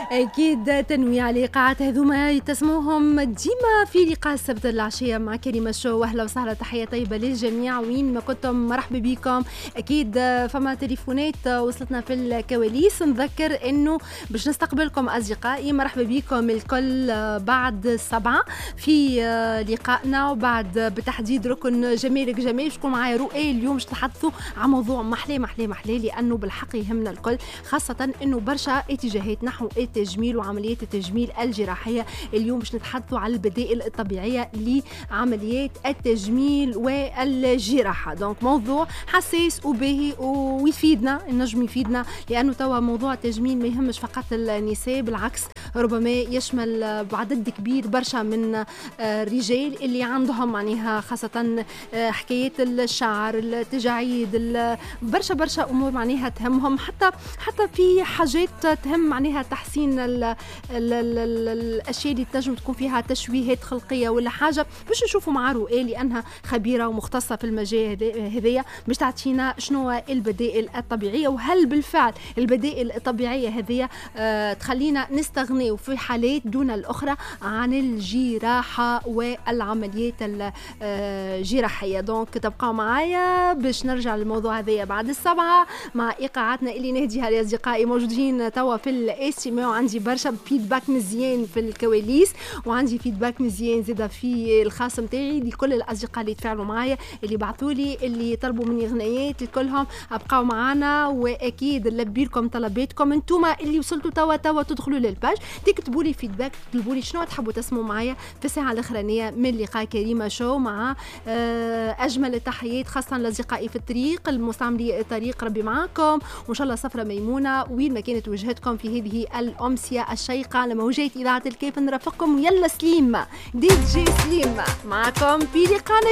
أكيد تنويع الإيقاعات هذوما تسموهم ديما في لقاء السبت العشية مع كريمة شو. أهلا وسهلا، تحية طيبة للجميع وين ما كنتم، مرحبا بكم. أكيد فما تليفونات وصلتنا في الكواليس، نذكر إنه باش نستقبلكم أصدقائي. مرحبا بكم الكل بعد 7 في لقائنا، وبعد بتحديد ركن جمالك جمال شكون معايا رؤية. اليوم باش نتحدثوا عن موضوع محلي لأنه بالحق يهمنا الكل، خاصة إنه برشا اتجاهات نحو التجميل وعمليات التجميل الجراحية. اليوم باش نتحدثوا على البدائل الطبيعية لعمليات التجميل والجراحة. دونك موضوع حساس وباهي ويفيدنا، النجم يفيدنا، لأنه توا موضوع التجميل ما يهمش فقط النساء، بالعكس ربما يشمل بعدد كبير برشا من الرجال اللي عندهم معناها خاصة حكايات الشعر، التجاعيد، برشا أمور معناها تهمهم، حتى في حاجات تهم معناها تحسين الأشياء اللي تنجم تكون فيها تشويهات خلقية ولا حاجة. باش نشوفوا مع رؤية لأنها خبيرة ومختصة في المجال هذية، باش تعطينا شنو البدائل الطبيعية، وهل بالفعل البدائل الطبيعية هذية تخلينا نستغني في حالات دون الأخرى عن الجراحة والعمليات الجراحية. دونك تبقى معايا باش نرجع للموضوع هذية بعد 7 مع إيقاعاتنا اللي نهديها لأصدقائي موجودين توا في الاستماع. وعندي برشا فيدباك مزيان في الكواليس، وعندي فيدباك مزيان زيادة في الخاص متاعي لكل الأصدقاء اللي تفاعلوا معايا، اللي بعثولي، اللي طلبوا مني غنيات، لكلهم أبقوا معانا. وأكيد نلبي لكم طلباتكم. انتوما اللي وصلتوا توا تدخلوا للباج تكتبوا لي فيدباك، تكتبوا لي شنو تحبوا تسمعوا معايا في الساعة الأخرانية من لقاء كريمة شو. مع أجمل التحيات خاصة لأصدقائي في الطريق، المستعملي الطريق ربي معاكم، وإن شاء الله سفرة ميمونة وين ما كانت وجهتكم في هذه الأمسية الشيقة على موجات إذاعة الكيف. نرافقكم يلا سليم، دي جي سليم معكم في لقاء